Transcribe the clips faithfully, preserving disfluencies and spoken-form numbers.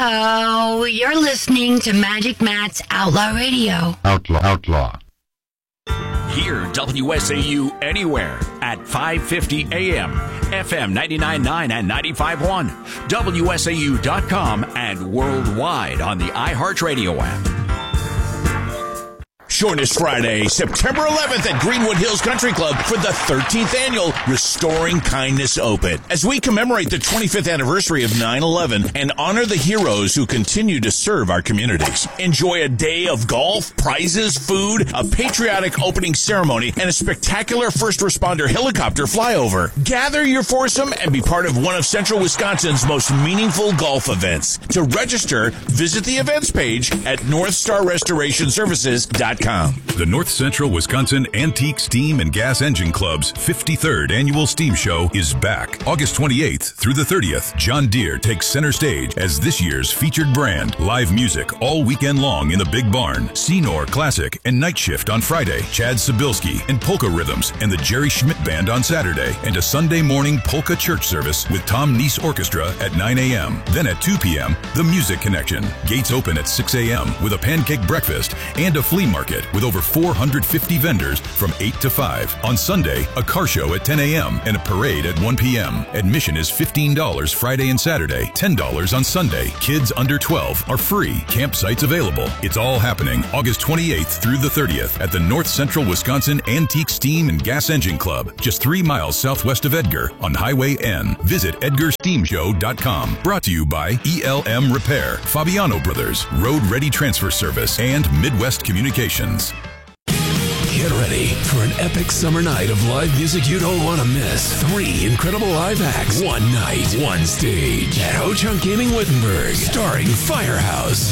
Hello, you're listening to Magic Matt's Outlaw Radio. Outlaw, Outlaw. Hear W S A U anywhere at five fifty A M, F M ninety-nine point nine and ninety-five point one, W S A U dot com, and worldwide on the iHeartRadio app. Join us Friday, September eleventh at Greenwood Hills Country Club for the thirteenth annual Restoring Kindness Open. As we commemorate the twenty-fifth anniversary of nine eleven and honor the heroes who continue to serve our communities. Enjoy a day of golf, prizes, food, a patriotic opening ceremony, and a spectacular first responder helicopter flyover. Gather your foursome and be part of one of Central Wisconsin's most meaningful golf events. To register, visit the events page at north star restoration services dot com. The North Central Wisconsin Antique Steam and Gas Engine Club's fifty-third Annual Steam Show is back. August twenty-eighth through the thirtieth, John Deere takes center stage as this year's featured brand. Live music all weekend long in the Big Barn. Senor Classic and Night Shift on Friday. Chad Sobilski and Polka Rhythms and the Jerry Schmidt Band on Saturday. And a Sunday morning polka church service with Tom Neese Orchestra at nine A M Then at two P M, The Music Connection. Gates open at six A M with a pancake breakfast and a flea market with over four hundred fifty vendors from eight to five. On Sunday, a car show at ten A M and a parade at one P M Admission is fifteen dollars Friday and Saturday, ten dollars on Sunday. Kids under twelve are free. Campsites available. It's all happening August twenty-eighth through the thirtieth at the North Central Wisconsin Antique Steam and Gas Engine Club, just three miles southwest of Edgar on Highway N. Visit edgar steam show dot com. Brought to you by E L M Repair, Fabiano Brothers, Road Ready Transfer Service, and Midwest Communications. Get ready for an epic summer night of live music you don't want to miss. Three incredible live acts, one night, one stage at Ho-Chunk Gaming Wittenberg, starring Firehouse.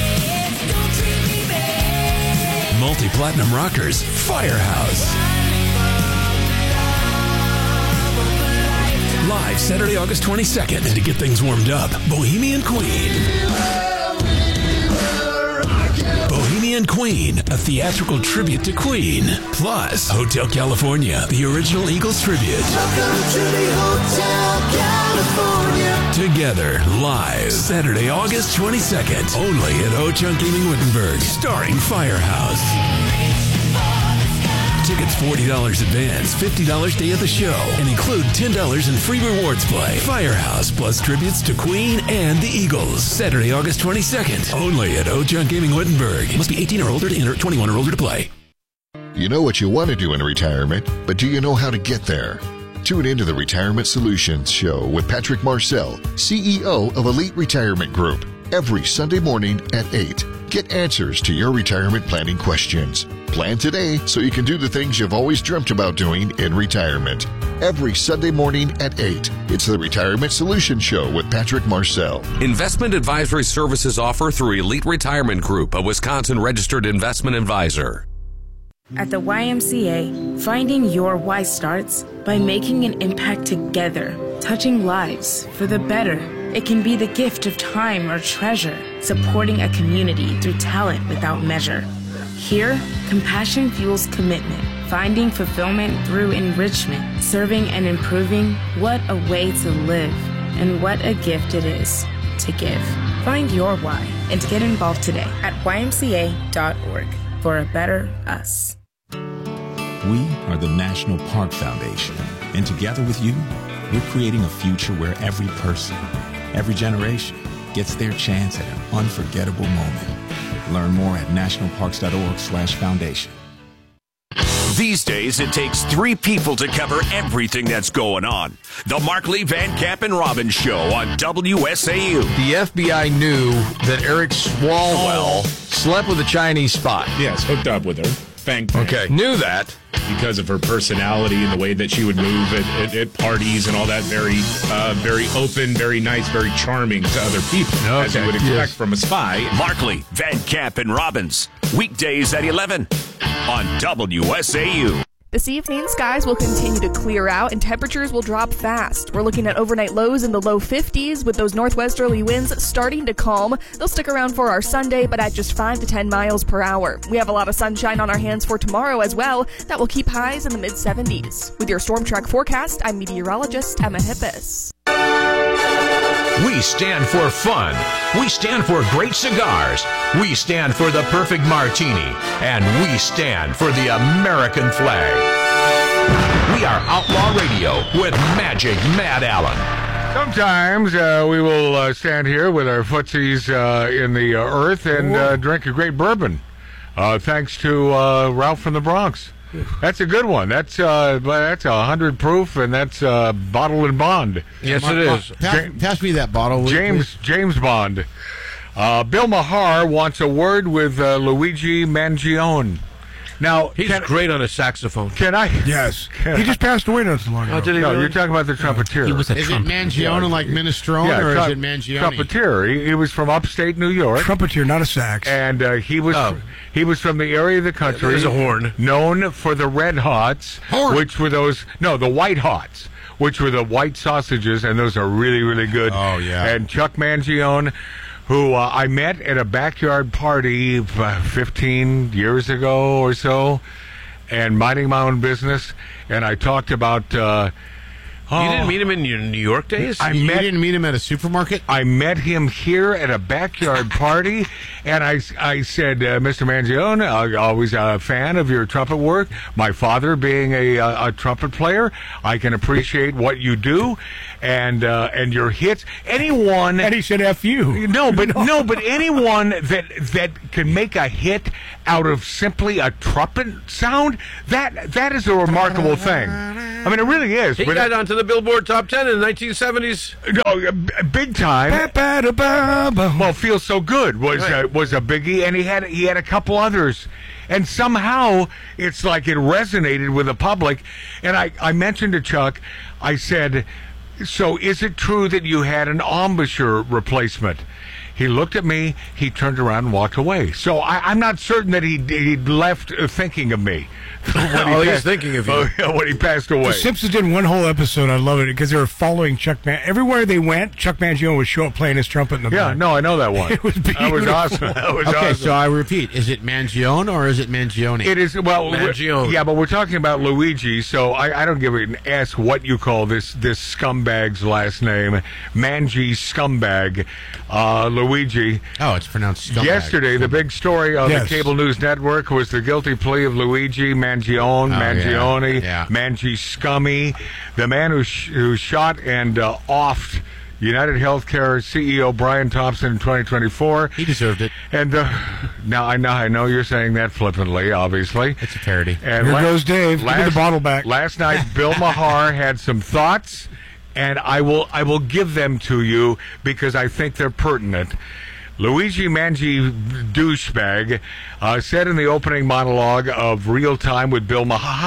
Multi-platinum rockers, Firehouse. Live Saturday, August twenty-second. And to get things warmed up, Bohemian Queen. Bohemian Queen, a theatrical tribute to Queen. Plus, Hotel California, the original Eagles tribute. Welcome to the Hotel California. Together, live, Saturday, August twenty-second, only at Ho-Chunk Gaming Wittenberg, starring Firehouse. Tickets forty dollars advance, fifty dollars day of the show, and include ten dollars in free rewards play. Firehouse plus tributes to Queen and the Eagles. Saturday, August twenty-second, only at Ho-Chunk Gaming Wittenberg. Must be eighteen or older to enter, twenty-one or older to play. You know what you want to do in retirement, but do you know how to get there? Tune into the Retirement Solutions Show with Patrick Marcel, C E O of Elite Retirement Group, every Sunday morning at eight. Get answers to your retirement planning questions. Plan today so you can do the things you've always dreamt about doing in retirement. Every Sunday morning at eight. It's the Retirement Solutions Show with Patrick Marcel. Investment advisory services offered through Elite Retirement Group, a Wisconsin registered investment advisor. At the Y M C A, finding your why starts by making an impact together, touching lives for the better. It can be the gift of time or treasure, supporting a community through talent without measure. Here, compassion fuels commitment, finding fulfillment through enrichment, serving and improving. What a way to live, and what a gift it is to give. Find your why and get involved today at Y M C A dot org for a better us. We are the National Park Foundation, and together with you, we're creating a future where every person, every generation gets their chance at an unforgettable moment. Learn more at national parks dot org slash foundation. These days, it takes three people to cover everything that's going on. The Mark Lee Van Camp and Robbins Show on W S A U. The F B I knew that Eric Swalwell oh. slept with a Chinese spy. Yes, hooked up with her. Bang, bang. Okay, knew that. Because of her personality and the way that she would move at, at, at parties and all that, very uh, very open, very nice, very charming to other people, okay. as you would expect yes. from a spy. Mark Lee, Van Camp, and Robbins, weekdays at eleven on W S A U. This evening, skies will continue to clear out and temperatures will drop fast. We're looking at overnight lows in the low fifties with those northwesterly winds starting to calm. They'll stick around for our Sunday, but at just five to ten miles per hour. We have a lot of sunshine on our hands for tomorrow as well. That will keep highs in the mid seventies. With your Storm Track forecast, I'm meteorologist Emma Hippis. We stand for fun. We stand for great cigars. We stand for the perfect martini. And we stand for the American flag. We are Outlaw Radio with Magic Matt Allen. Sometimes uh, we will uh, stand here with our footsies uh, in the uh, earth and uh, drink a great bourbon. Uh, thanks to uh, Ralph from the Bronx. That's a good one. That's uh, that's a hundred proof, and that's uh, bottle and bond. Yes, it is. Pass, pass me that bottle, James James Bond. Uh, Bill Maher wants a word with uh, Luigi Mangione. Now he's can, great on a saxophone. Can I? Yes. Can he I? just passed away not so long ago. Oh, did he no, really? you're talking about the trumpeter. He was a is trump- it Mangione yeah. like Minestrone, yeah, or trum- is it Mangione? Trumpeter. He, he was from upstate New York. Trumpeter, not a sax. And uh, he was oh. he was from the area of the country. There's a horn. Known for the Red Hots, horn. which were those no the White Hots, which were the white sausages, and those are really really good. Oh yeah. And Chuck Mangione, who uh, I met at a backyard party uh, fifteen years ago or so. And minding my own business, and I talked about. Uh, oh, you didn't meet him in your New York days? I you met, didn't meet him at a supermarket? I met him here at a backyard party, and I, I said, uh, Mister Mangione, I'm always a fan of your trumpet work. My father being a, a, a trumpet player, I can appreciate what you do, and uh, and your hits. Anyone, and he said, "F you." No, but no. no, but anyone that that can make a hit out of simply a trumpet sound, that that is a remarkable thing. I mean, it really is. He but got it, onto the Billboard Top Ten in the nineteen seventies. No, big time. Well, "Feels So Good" was right. uh, was a biggie, and he had he had a couple others, and somehow it's like it resonated with the public. And I I mentioned to Chuck, I said, "So is it true that you had an embouchure replacement?" He looked at me, he turned around and walked away. So I, I'm not certain that he he left uh, thinking of me. When he oh, he's thinking of you. Uh, when he passed away. The Simpsons did one whole episode. I love it because they were following Chuck Man. Everywhere they went, Chuck Mangione would show up playing his trumpet in the Yeah, back. no, I know that one. It was beautiful. That was awesome. That was okay, awesome. so I repeat. Is it Mangione or is it Mangione? It is, well, Mangione. Yeah, but we're talking about Luigi, so I, I don't give an ass what you call this this scumbag's last name. Mangi Scumbag. Uh, Luigi. Oh, it's pronounced scumbag. Yesterday, the big story on Yes. the cable news network was the guilty plea of Luigi Mangione, Oh, Mangione, yeah. Yeah. Mangi Scummy, the man who, sh- who shot and uh, offed United Healthcare C E O Brian Thompson in twenty twenty-four. He deserved it. And uh, now I know I know you're saying that flippantly, obviously. It's a parody. And Here la- goes Dave. Give me the bottle back. Last night, Bill Maher had some thoughts, and I will I will give them to you because I think they're pertinent. Luigi Mangi douchebag uh, said in the opening monologue of Real Time with Bill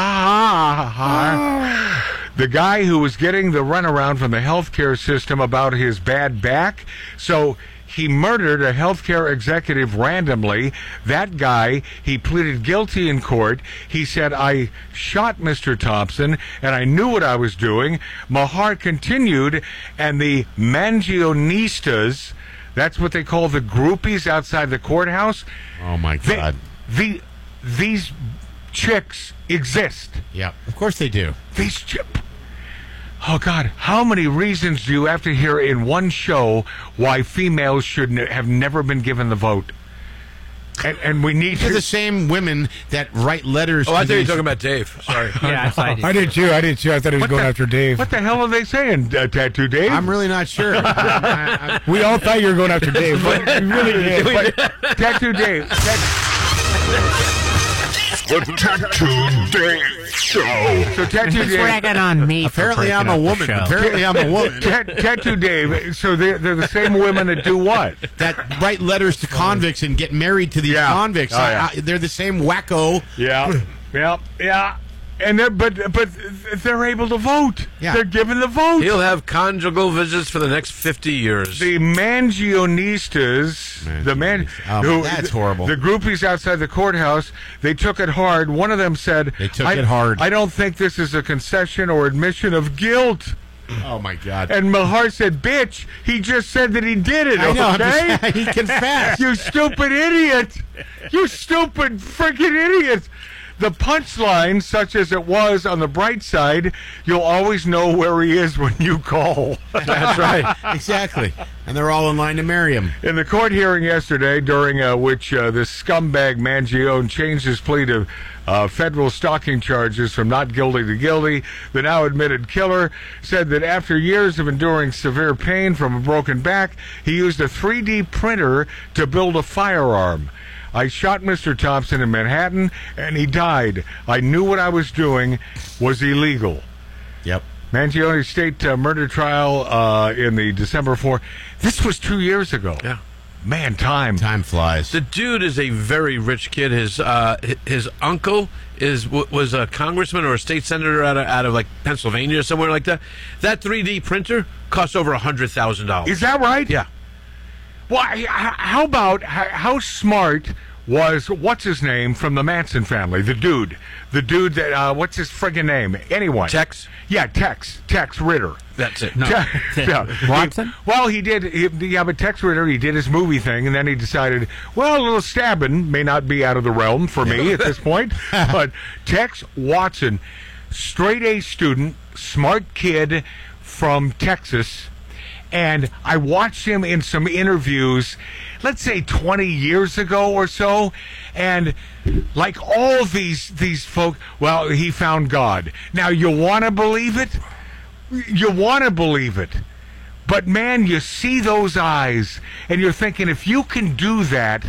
Maher, the guy who was getting the runaround from the healthcare system about his bad back, so he murdered a healthcare executive randomly. That guy, he pleaded guilty in court. He said, I shot Mister Thompson, and I knew what I was doing. Maher continued, and the Mangionistas, that's what they call the groupies outside the courthouse. Oh, my God. They, the, these chicks exist. Yeah, of course they do. These chicks. Oh, God, how many reasons do you have to hear in one show why females should ne- have never been given the vote? And, and we need They're to... the same women that write letters Oh, to I thought you were these- talking about Dave. Sorry. Yeah, I did. I did too. I did too. I thought he was What going the- after Dave. What the hell are they saying, uh, Tattoo Dave? I'm really not sure. I, I, I, We all thought you were going after Dave, but we really did. But, Tattoo Dave... Tat- The Tattoo Dave Show. So Tattoo Let's Dave... rag it on me. for apparently I'm breaking a up the woman. show. Apparently I'm a woman. Tat- Tattoo Dave, so they're, they're the same women that do what? that write letters to convicts and get married to these Yeah. convicts. Oh, yeah. I, I, they're the same wacko. Yeah, yeah, yeah. And they're, but but they're able to vote. Yeah. They're given the vote. He'll have conjugal visits for the next fifty years. The Mangionistas, the man, Oh, who, that's horrible. The groupies outside the courthouse, they took it hard. One of them said, They took I, it hard. I don't think this is a concession or admission of guilt." Oh, my God. And Maher said, "Bitch, he just said that he did it, I know, I'm okay? just- he confessed. You stupid idiot. You stupid freaking idiot." the punchline, such as it was on the bright side, you'll always know where he is when you call. That's right. Exactly. And they're all in line to marry him. In the court hearing yesterday, during uh, which uh, this scumbag Mangione changed his plea to uh, federal stalking charges from not guilty to guilty, the now admitted killer said that after years of enduring severe pain from a broken back, he used a three D printer to build a firearm. I shot Mister Thompson in Manhattan, and he died. I knew what I was doing was illegal. Yep. Mangione state uh, murder trial uh, in the December fourth. This was two years ago. Yeah. Man, time. Time flies. The dude is a very rich kid. His uh, his uncle is was a congressman or a state senator out of, out of like Pennsylvania or somewhere like that. That three D printer costs over a hundred thousand dollars. Is that right? Yeah. Well, I- how about how, how smart was what's his name from the Manson family? The dude, the dude that uh, what's his friggin' name? Anyone? Tex. Yeah, Tex. Tex Ritter. That's it. No. yeah. Watson? He- well, he did. He, yeah, but Tex Ritter, he did his movie thing, and then he decided, well, a little stabbing may not be out of the realm for me at this point. But Tex Watson, straight A student, smart kid from Texas. And I watched him in some interviews, let's say twenty years ago or so, and like all these these folk, well, he found God. Now, you want to believe it? You want to believe it. But, man, you see those eyes, and you're thinking, if you can do that...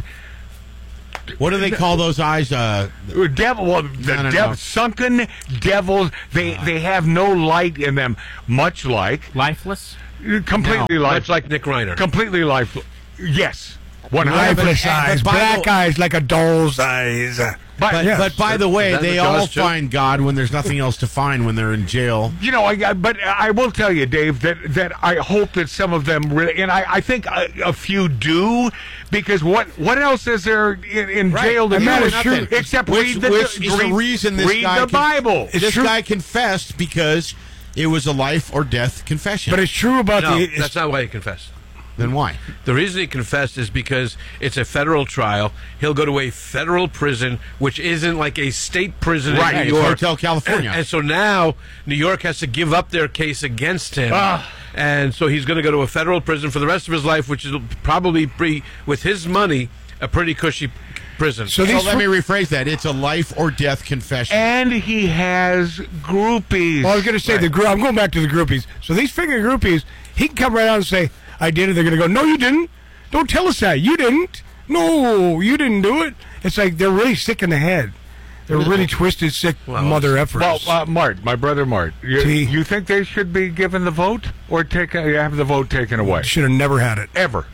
What do they call those eyes? Uh, devil, well, the no, no, dev, no. sunken devils, they, they have no light in them, much like... Lifeless? Completely No, lifeless. much like Nick Reiner. Completely lifeless. Yes. one hundred Lifeless percent. eyes, but by black the- eyes like a doll's eyes. But, But, Yes. but by the way, Is that they the Jaws all too? find God when there's nothing else to find when they're in jail. you know, I, I, but I will tell you, Dave, that, that I hope that some of them really, and I, I think a, a few do, because what what else is there in, in Right. jail to And do that is true. except Which, read the, which is read, the reason this read guy the con- Bible. This true. guy confessed because it was a life or death confession. But it's true about No, the. that's not why he confessed. then why? The reason he confessed is because it's a federal trial. He'll go to a federal prison, which isn't like a state prison Right, in it's New York. Hotel California. And, and so now New York has to give up their case against him. Ah. And so he's going to go to a federal prison for the rest of his life, which will probably be, with his money, a pretty cushy prison. So, let me rephrase that. It's a life or death confession. And he has groupies. Well, I was going to say the group. I'm going back to the groupies. So these figure groupies, he can come right out and say, "I did it." They're going to go, "No, you didn't. Don't tell us that. You didn't. No, you didn't do it." It's like they're really sick in the head. They're really twisted, sick mother effers. Well, uh, Mart, my brother Mart, you, See? you think they should be given the vote or take have the vote taken away? Should have never had it. Ever.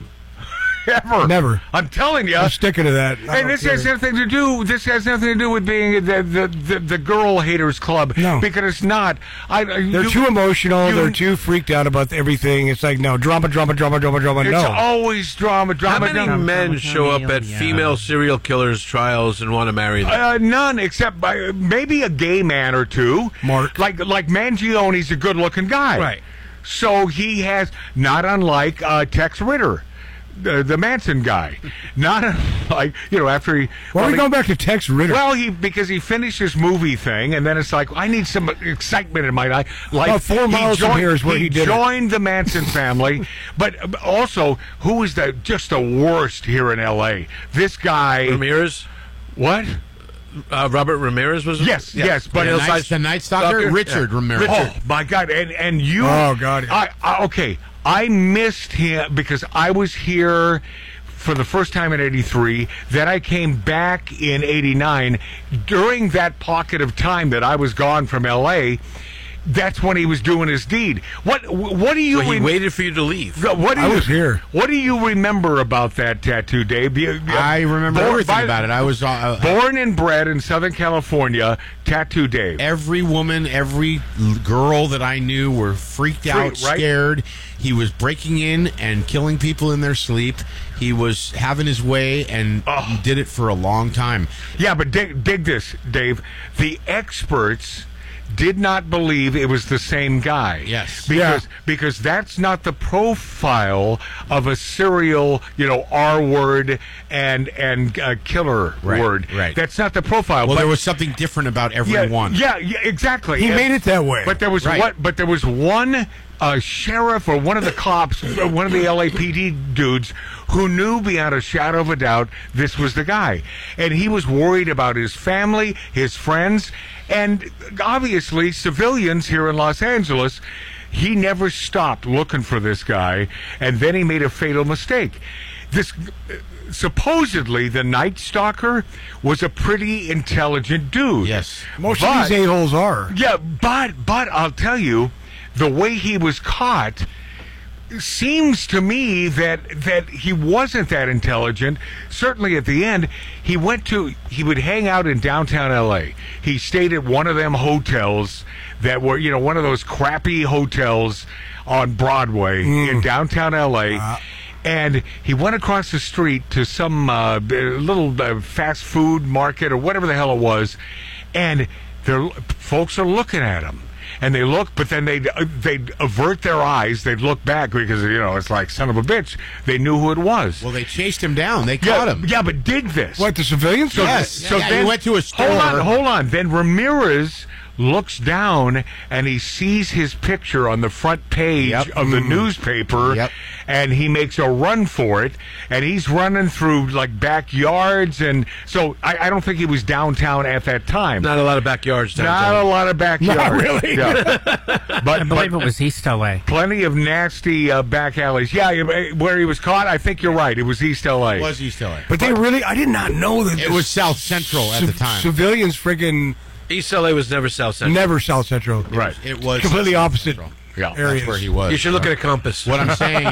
Ever. Never. I'm telling you. I'm sticking to that. I And don't this care. has nothing to do. This has nothing to do with being the the, the, the girl haters club. No. Because it's not. I, They're you- too emotional. you- They're too freaked out about everything. It's like, no, drama, drama, drama, drama, drama. It's No. always drama, How drama, many drama. men show up at female serial killers' trials and want to marry them? Uh, none, except by, maybe a gay man or two. Mark. Like like Mangione's a good-looking guy. Right. So he has, not unlike uh, Tex Ritter, the, the Manson guy. Not unlike, you know, after he... Why well, are we he- going back to Tex Ritter? Well, he because he finished his movie thing, and then it's like, I need some excitement in my life. Like About four he miles from joined- here is where he did it. joined the Manson family, but also, who is the just the worst here in L A? This guy... Ramirez? What? Uh, Robert Ramirez was it? Yes, yes, but The Night- the Night Stalker? Richard Ramirez. Oh my God! And and you. Oh, God. I, I okay. I missed him because I was here for the first time in eighty-three. Then I came back in eighty-nine. During that pocket of time that I was gone from L A, that's when he was doing his deed. What What do you? So he rem- waited for you to leave. What do I you, was here. What do you remember about that tattoo, Dave? You- you- I remember Born- everything by- about it. I was uh, Born and bred in Southern California, Tattoo Dave. every woman, every l- girl that I knew were freaked out, Freak, right? scared. He was breaking in and killing people in their sleep. He was having his way and he did it for a long time. Yeah, but dig, dig this, Dave. The experts did not believe it was the same guy. Yes. Because because that's not the profile of a serial, you know, R word and and uh, killer Right, word. right. That's not the profile. Well, but there was something different about every yeah, one. Yeah, yeah, exactly. He And- made it that way. But there was Right. what? But there was one uh, sheriff or one of the cops, one of the L A P D dudes, who knew beyond a shadow of a doubt this was the guy, and he was worried about his family, his friends, and obviously civilians here in Los Angeles. He never stopped looking for this guy, and then he made a fatal mistake. This. Supposedly, the Night Stalker was a pretty intelligent dude. Yes. Most But- of these a-holes are. Yeah, but but I'll tell you, the way he was caught seems to me that that he wasn't that intelligent. Certainly at the end, he went to he would hang out in downtown L A. He stayed at one of them hotels that were, you know, one of those crappy hotels on Broadway in downtown L A. Uh, And he went across the street to some uh, little uh, fast food market or whatever the hell it was, and there, folks are looking at him. And they look, but then they'd, they'd avert their eyes. They'd look back because, you know, it's like, son of a bitch. They knew who it was. Well, they chased him down. They yeah, caught him. Yeah, but did this. What, the civilians? So, Yes. So Yeah, then, he went to a store. Hold on, hold on. Then Ramirez looks down and he sees his picture on the front page Yep. of the Mm. newspaper. Yep. And he makes a run for it, and he's running through like backyards, and so I, I don't think he was downtown at that time. Not a lot of backyards downtown. Not a lot of backyards. Not really. Yeah. But, I believe but it was East L A. plenty of nasty uh, back alleys. Yeah, you- where he was caught, I think you're right. It was East L A. It was East L A. But they really, I did not know that It the was South Central at civ- the time. Civilians friggin' East L A was never South Central. never South Central. Right. It was Completely opposite Yeah. areas. That's where he was. You should look at a compass. What I'm saying